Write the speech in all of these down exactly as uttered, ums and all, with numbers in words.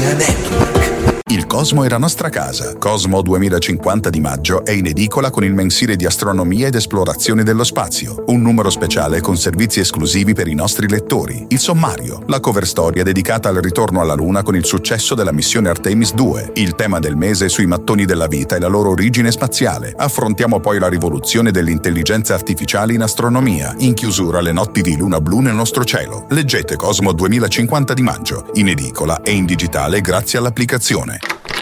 Italia Network. Il cosmo è la nostra casa. Cosmo duemilacinquanta di maggio è in edicola con il mensile di astronomia ed esplorazione dello spazio. Un numero speciale con servizi esclusivi per i nostri lettori. Il sommario, la cover storia dedicata al ritorno alla Luna con il successo della missione Artemis due. Il tema del mese sui mattoni della vita e la loro origine spaziale. Affrontiamo poi la rivoluzione dell'intelligenza artificiale in astronomia. In chiusura le notti di luna blu nel nostro cielo. Leggete Cosmo duemilacinquanta di maggio, in edicola e in digitale grazie all'applicazione.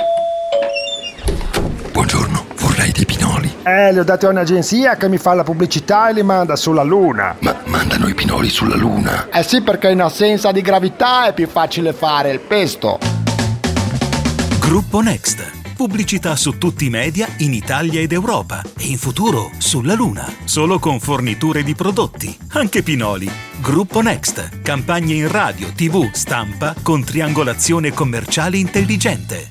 Buongiorno, vorrei dei pinoli. Eh, li ho dati a un'agenzia che mi fa la pubblicità e li manda sulla Luna. Ma mandano i pinoli sulla Luna? Eh sì, perché in assenza di gravità è più facile fare il pesto. Gruppo Next. Pubblicità su tutti i media in Italia ed Europa e in futuro sulla Luna. Solo con forniture di prodotti, anche pinoli. Gruppo Next. Campagne in radio, tivù, stampa con triangolazione commerciale intelligente.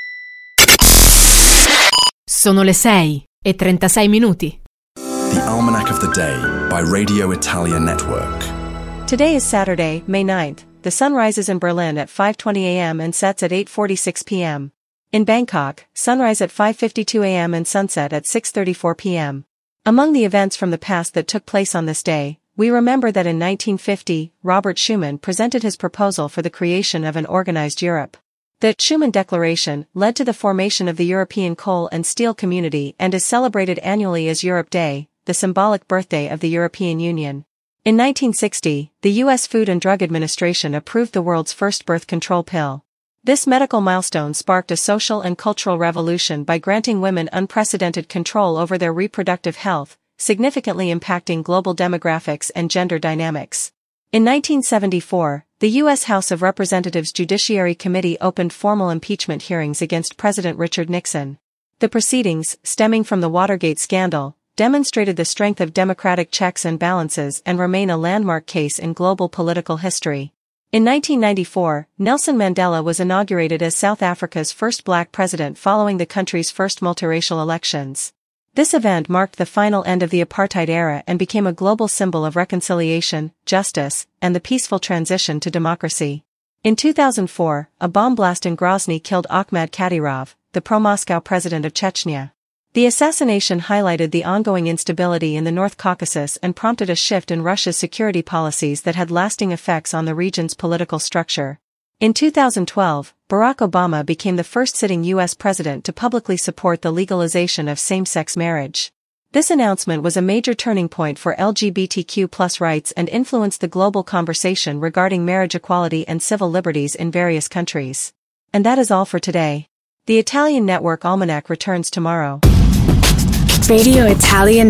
Sono le sei e trentasei minuti. The Almanac of the Day by Radio Italia Network. Today is Saturday, May ninth. The sun rises in Berlin at five twenty a.m. and sets at eight forty-six p.m. In Bangkok, sunrise at five fifty-two a.m. and sunset at six thirty-four p.m. Among the events from the past that took place on this day, we remember that in nineteen fifty, Robert Schuman presented his proposal for the creation of an organized Europe. The Schuman Declaration led to the formation of the European Coal and Steel Community and is celebrated annually as Europe Day, the symbolic birthday of the European Union. In nineteen sixty, the U S Food and Drug Administration approved the world's first birth control pill. This medical milestone sparked a social and cultural revolution by granting women unprecedented control over their reproductive health, significantly impacting global demographics and gender dynamics. In nineteen seventy-four, the U S House of Representatives Judiciary Committee opened formal impeachment hearings against President Richard Nixon. The proceedings, stemming from the Watergate scandal, demonstrated the strength of democratic checks and balances and remain a landmark case in global political history. In nineteen ninety-four, Nelson Mandela was inaugurated as South Africa's first black president following the country's first multiracial elections. This event marked the final end of the apartheid era and became a global symbol of reconciliation, justice, and the peaceful transition to democracy. In two thousand four, a bomb blast in Grozny killed Akhmad Kadyrov, the pro-Moscow president of Chechnya. The assassination highlighted the ongoing instability in the North Caucasus and prompted a shift in Russia's security policies that had lasting effects on the region's political structure. In two thousand twelve, Barack Obama became the first sitting U S president to publicly support the legalization of same-sex marriage. This announcement was a major turning point for L G B T Q plus rights and influenced the global conversation regarding marriage equality and civil liberties in various countries. And that is all for today. The Italian Network Almanac returns tomorrow. Radio Italian